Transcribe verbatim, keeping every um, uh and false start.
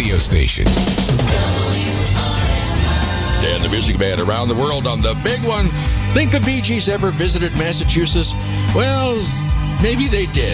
radio station. And the Music Man around the world on the big one. Think the Bee Gees ever visited Massachusetts? Well, maybe they did.